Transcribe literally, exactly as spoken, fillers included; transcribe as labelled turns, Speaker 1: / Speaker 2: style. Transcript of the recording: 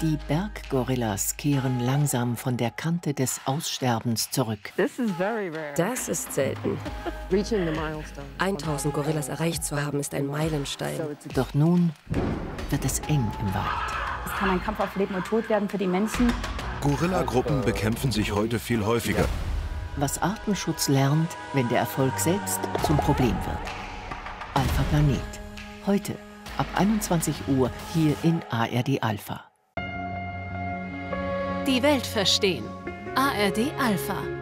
Speaker 1: Die Berggorillas kehren langsam von der Kante des Aussterbens zurück.
Speaker 2: Das ist selten. tausend Gorillas erreicht zu haben, ist ein Meilenstein.
Speaker 1: Doch nun wird es eng im Wald.
Speaker 3: Es kann ein Kampf auf Leben und Tod werden für die Menschen.
Speaker 4: Gorillagruppen bekämpfen sich heute viel häufiger.
Speaker 1: Was Artenschutz lernt, wenn der Erfolg selbst zum Problem wird. Alpha Planet. Heute ab einundzwanzig Uhr hier in A R D Alpha.
Speaker 5: Die Welt verstehen. A R D Alpha.